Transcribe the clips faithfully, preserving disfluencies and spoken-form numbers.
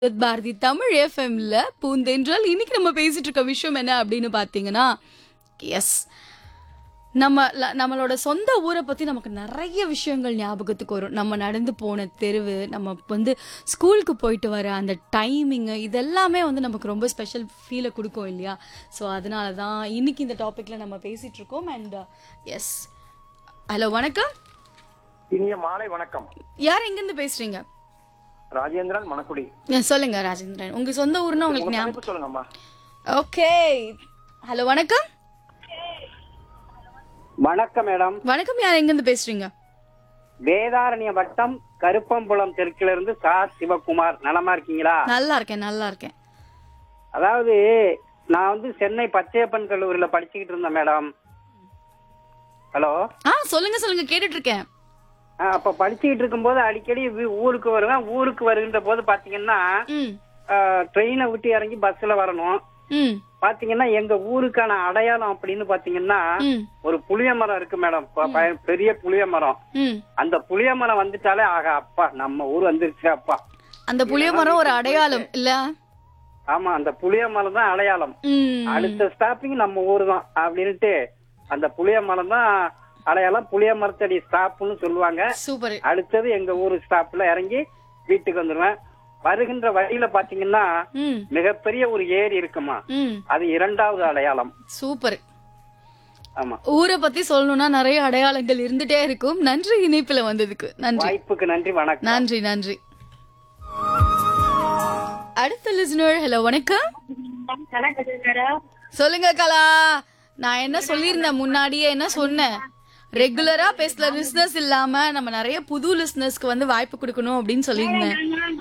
With Bharathi Tamil எஃப்எம்ல பூந்தென்றல் இன்னைக்கு நம்ம பேசிட்டு இருக்க விஷயம் என்ன அப்படின்னு பார்த்தீங்கன்னா, எஸ் நம்ம ல- நம்மளோட சொந்த ஊரை பத்தி நமக்கு நிறைய விஷயங்கள் ஞாபகத்துக்கு வரும். நம்ம நடந்து போன தெருவு, நம்ம வந்து ஸ்கூலுக்கு போயிட்டு வர அந்த டைமிங்கு, இதெல்லாமே வந்து நமக்கு ரொம்ப ஸ்பெஷல் ஃபீலை கொடுக்கும் இல்லையா? ஸோ அதனால தான் இன்னைக்கு இந்த டாபிக்ல நம்ம பேசிட்டு இருக்கோம். அண்ட் எஸ், ஹலோ, வணக்கம். இனிய மாலை வணக்கம். யார் எங்கேருந்து பேசுறீங்க? ராஜேந்திரன் மணக்குடி. அஹ் சொல்லுங்க ராஜேந்திரன், உங்க சொந்த ஊர்னா உங்களுக்கு உங்க ஞாபகம்? தலைப்பு சொல்லுங்கம்மா. ஓகே, ஹலோ, வணக்கம். வணக்கம் மேடம். வணக்கம், யார் எங்கிருந்து பேசுறீங்க? வேதாரண்ய வட்டம் கருப்பம்புலம் தெற்குல இருந்து சா சிவகுமார். நலமா இருக்கீங்களா? நல்லா இருக்கேன், நல்லா இருக்கேன். அதாவது நான் வந்து சென்னை பச்சையப்பன் கல்லூரியில படிச்சுக்கிட்டு இருந்தேன் மேடம். ஹலோ. ஆ, சொல்லுங்க சொல்லுங்க, கேட்டுட்டு இருக்கேன். ஆ, அப்ப படிச்சுக்கிட்டு இருக்கும்போது அடிக்கடி வீ- ஊருக்கு வருவேன். ஊருக்கு வருகின்ற போது பாத்தீங்கன்னா ம் ட்ரெயினை விட்டு இறங்கி பஸ்ல வரணும். ம் பாத்தீங்கன்னா எங்க ஊருக்கான அடையாளம் அப்படின்னு பாத்தீங்கன்னா ம் ஒரு புளிய மரம் இருக்கு மேடம். ப- ப- பெரிய புளிய மரம். ம் அந்த புளிய மரம் வந்துட்டாலே ஆகா, அப்பா நம்ம ஊர் வந்துருச்சு அப்பா. அந்த புளிய மரம் ஒரு அடையாளம் இல்ல? ஆமா, அந்த புளிய மரம் தான் அடையாளம். ம் அடுத்த ஸ்டாப்பிங் நம்ம ஊர் தான் அப்படின்ட்டு அந்த புளிய மரம் தான் அடையாளம். புளிய மரத்தடி ஸ்டாப்னு சொல்லுவாங்க. சூப்பர். அடுத்தது எங்க ஊர் ஸ்டாப்ல இறங்கி வீட்டுக்கு வந்துருவேன். வருகின்ற வழியில பாத்தீங்கன்னா ம் மிகப்பெரிய ஒரு ஏரி இருக்குமா, ம் அது இரண்டாவது அடையாளம். சூப்பர். ஆமா, ஊரை பத்தி சொல்லணும்னா நிறைய அடையாளங்கள் இருந்துட்டே இருக்கும். நன்றி இணைப்புல வந்ததுக்கு. நன்றி வாய்ப்புக்கு நன்றி, வணக்கம். நன்றி நன்றி. அடுத்த லிசனர், ஹலோ, வணக்கம். சொல்லுங்க கலா. நான் என்ன சொல்லியிருந்தேன் முன்னாடியே, என்ன சொன்னேன்? ரெகுலரா பேசல லிஸ்னர்ஸ் இல்லாம நம்ம நிறைய புது லிஸ்னர்ஸ்க்கு வந்து வாய்ப்பு கொடுக்கணும் அப்படின்னு சொல்லியிருந்தேன்.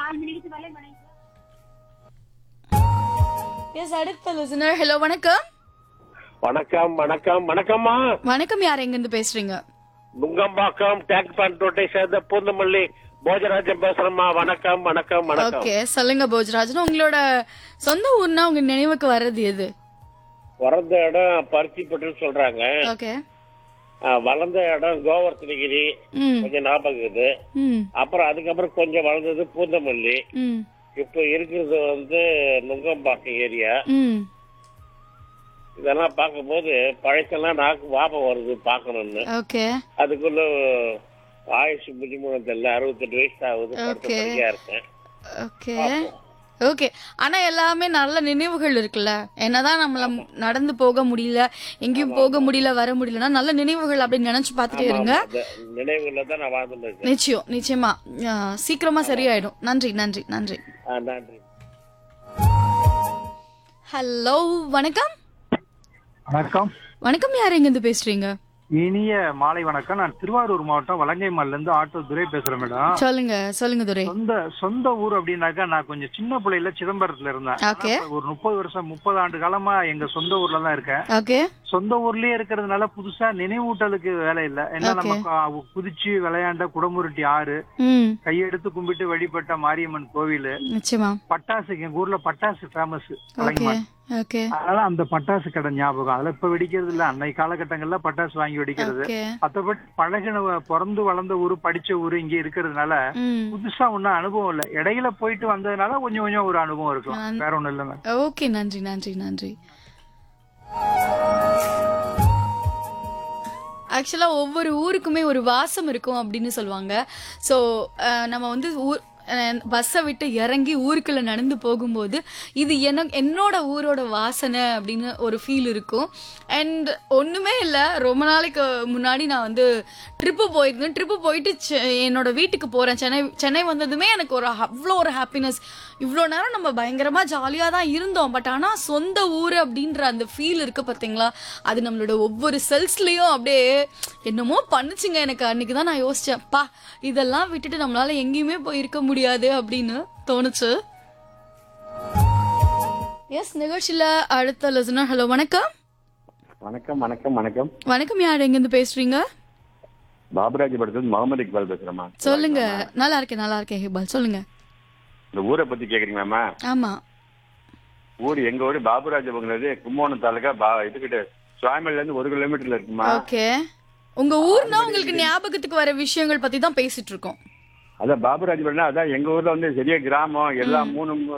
எஸ், அடுத்த லிசனர், ஹலோ, வணக்கம். வணக்கம் வணக்கம் வணக்கம்மா. வணக்கம், யார் எங்க இருந்து பேசுறீங்க? நுங்கம்பாக்கம் டேங்க் பண்ட் ரோட்டை சேர்ந்த பூந்தமல்லி போஜராஜன் பேசுறேம்மா. வணக்கம் வணக்கம் வணக்கம். ஓகே, சொல்லுங்க போஜராஜன், உங்களோட சொந்த ஊர்னா உங்க நினைவுக்கு வர்றது எது? பிறந்த இடம் பருத்திப்பட்டு சொல்றாங்க. ஓகே. ஆ, வளர்ந்த இடம் கோவர்த்தனகிரி ம் கொஞ்சம் ஞாபகம் இருக்குது. ம் அப்புறம் அதுக்கப்புறம் கொஞ்சம் வளர்ந்தது பூந்தமல்லி. ம் இப்போ இருக்கிறது வந்து நுங்கம்பாக்கம் ஏரியா. ம் இதெல்லாம் பார்க்கும்போது பழசெல்லாம் நாக்கு ஞாபகம் வருது பார்க்கணும்னு. ஓகே. அதுக்குள்ள ஆயுசு முதிமூணம் தெரியல, அறுபத்தெட்டு வயசு ஆகுது. Okay. படிக்க இருக்கேன். Okay okay. ஆனா எல்லாமே நல்ல நினைவுகள் இருக்குல்ல. என்னதான் நம்மள நடந்து போக முடியல, எங்கேயும் போக முடியல, வர முடியலன்னா நல்ல நினைவுகள் அப்படின்னு நினைச்சு பார்த்துட்டே இருங்க. அந்த நினைவுல தான் நான் வாழ்ந்துட்டு இருக்கேன். நிச்சயம் நிச்சயமா ஆ, சீக்கிரமா சரியாயிடும். நன்றி நன்றி நன்றி. ஆ, நன்றி. ஹலோ, வணக்கம். வணக்கம். வணக்கம், யார் எங்க இருந்து பேசுறீங்க? இனிய மாலை வணக்கம். நான் திருவாரூர் மாவட்டம் வலங்கைமால்ல இருந்து ஆட்டோ துரை பேசுறேன் மேடம். சொல்லுங்க சொல்லுங்க துரை. சொந்த சொந்த ஊர் அப்படின்னாக்கா நான் கொஞ்சம் சின்ன பிள்ளையில சிதம்பரத்துல இருந்தேன். ஓகே. ஆனா, ஒரு முப்பது வருஷம் முப்பது ஆண்டு காலமா எங்க சொந்த ஊர்ல தான் இருக்கேன். ஓகே. சொந்த ஊர்லயே இருக்கிறதுனால புதுசா நினைவூட்டலுக்கு வேலை இல்ல. ஏன்னா Okay. நம்ம க- குதிச்சு விளையாண்ட குடமுருட்டி ஆறு, ம் கையெடுத்து கும்பிட்டு வழிபட்ட மாரியம்மன் கோவில், நிச்சயமா. பட்டாசு எங்க ஊர்ல பட்டாசு ஃபேமஸ் ஓகே வலங்கைமால். ஓகே அதனால அந்த பட்டாசு கடை ஞாபகம். அதெல்லாம் இப்ப வெடிக்கிறது இல்ல, அன்னைக்கு காலகட்டங்கள்ல பட்டாசு வாங்கி வெடிக்கிறது. ஓகே. மத்தபடி பழகின பிறந்து வளர்ந்த ஊரு, படிச்ச ஊரு இங்க இருக்கிறதுனால ம் புதுசா ஒன்னும் அனுபவம் இல்ல. இடையில போயிட்டு வந்ததுனால கொஞ்சம் கொஞ்சம் ஒரு அனுபவம் இருக்கலாம், நான்- வேற ஒண்ணும் இல்லைங்க. ஓகே, நன்றி நன்றி நன்றி. ஆக்சுவலா ஒவ்வொரு ஊருக்குமே ஒரு வாசம் இருக்கும் அப்படின்னு சொல்லுவாங்க. ஸோ நம்ம வந்து ஊர் பஸ்ஸை விட்டு இறங்கி ஊருக்குள்ள நடந்து போகும்போது இது என்ன என்னோட ஊரோட வாசனை அப்படின்னு ஒரு ஃபீல் இருக்கும். அண்ட் ஒன்றுமே இல்லை, ரொம்ப நாளைக்கு முன்னாடி நான் வந்து ட்ரிப்பு போயிருந்தேன். ட்ரிப்பு போயிட்டு செ- என்னோட வீட்டுக்கு போகிறேன். சென்னை சென்னை வந்ததுமே எனக்கு ஒரு அவ்வளோ ஒரு ஹாப்பினஸ். இவ்வளோ நேரம் நம்ம பயங்கரமாக ஜாலியாக தான் இருந்தோம். பட் ஆனால் சொந்த ஊர் அப்படின்ற அந்த ஃபீல் இருக்கு பார்த்தீங்களா, அது நம்மளோட ஒவ்வொரு செல்ஸ்லேயும் அப்படியே என்னமோ பண்ணுச்சுங்க. எனக்கு அன்னைக்கு தான் நான் யோசிச்சேன், பா இதெல்லாம் விட்டுட்டு நம்மளால எங்கேயுமே போய் இருக்க முடியாது அப்படின்னு தோணுச்சு. எஸ், நிகழ்ச்சியில் அடுத்த லிசனர், ஹலோ, வணக்கம். வணக்கம் வணக்கம் வணக்கம். வணக்கம், யார் எங்கேருந்து பேசுறீங்க? பாபுராஜ் படத்துல முகமது இக்பால் பேசுறேம்மா. சொல்லுங்க. நல்லா இருக்கேன் நல்லா இருக்கேன் ஹிபால், சொல்லுங்க. இந்த ஊரை பத்தி கேக்குறீங்களாம்மா? ஆமா. ஊர் எங்க ஊரு பாபுராஜபுங்கிறது கும்போணம் தாலுகா பா இதுகிட்ட சுவாமில இருந்து ஒரு கிலோமீட்டர்ல இருக்குமா. ஓகே. உங்க ஊர்னா உங்களுக்கு ஞாபகத்துக்கு வர விஷயங்கள் பத்தி தான் பேசிட்டு இருக்கோம். அதான் பாபுராஜபுரம்னா அதான் எங்க ஊர்ல வந்து பெரிய கிராமம், எல்லா மூணு